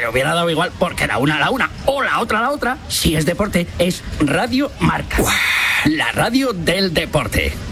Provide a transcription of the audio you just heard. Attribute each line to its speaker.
Speaker 1: me hubiera dado igual porque la una o la otra. Si es deporte, es Radio Marca. La radio del deporte.